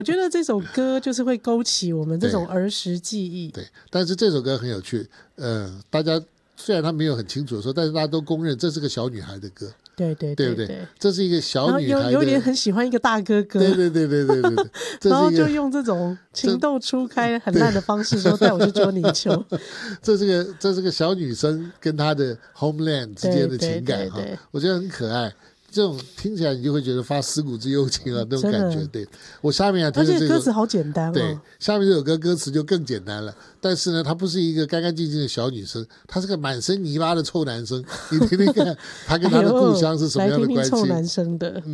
我觉得这首歌就是会勾起我们这种儿时记忆。 对，但是这首歌很有趣，大家虽然他没有很清楚的说，但是大家都公认这是个小女孩的歌。 对对对不对？这是一个小女孩的， 有点很喜欢一个大哥哥。 对， 然后就用这种情窦初开很烂的方式说带我去捉泥鳅。 这是个小女生跟她的 homeland 之间的情感哈，我觉得很可爱。这种听起来你就会觉得发思古之幽情啊，那种感觉。对，我下面听的而且歌词好简单哦。 对，下面这首歌歌词就更简单了，但是呢，她不是一个干干净净的小女生，她是个满身泥巴的臭男生。你听听看，她跟她的故乡是什么样的关系？ 来听听臭男生的。